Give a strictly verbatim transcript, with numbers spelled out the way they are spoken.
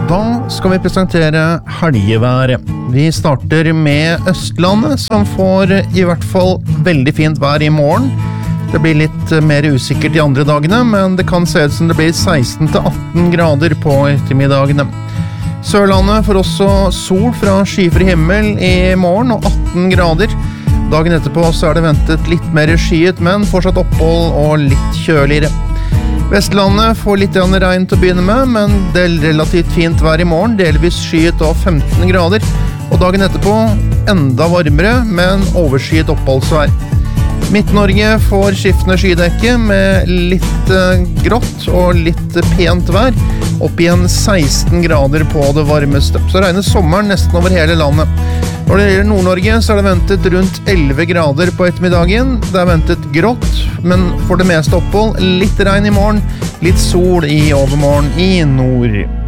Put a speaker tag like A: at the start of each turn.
A: Da skal vi presentere helgeværet. Vi starter med Østlandet, som får i hvert fall veldig fint vær i morgen. Det blir litt mer usikkert de andre dagene, men det kan se ut som det blir seksten til atten grader på ettermiddagene. Sørlandet får også sol fra skyfri himmel i morgen og atten grader. Dagen etterpå så er det ventet litt mer skyet, men fortsatt opphold og litt kjøligere. Vestlandet får litt regn til å begynne med, men det er relativt fint vær i morgen, delvis skyet og femten grader. Og dagen etterpå enda varmere, men overskyet oppholdsvær. Midt-Norge får skiftende skydekke med litt eh, grått og litt pent vær, opp igjen seksten grader på det varmeste. Så regner sommeren nesten over hele landet. Når det gjelder Nord-Norge så er det ventet rundt elleve grader på ettermiddagen. Det er ventet grått, men for det meste opphold litt regn i morgen, litt sol i overmorgen i nord.